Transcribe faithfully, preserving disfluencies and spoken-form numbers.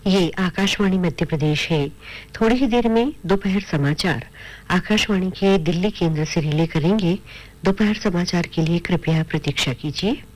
ये आकाशवाणी मध्य प्रदेश है। थोड़ी ही देर में दोपहर समाचार आकाशवाणी के दिल्ली केंद्र से रिले करेंगे। दोपहर समाचार के लिए कृपया प्रतीक्षा कीजिए।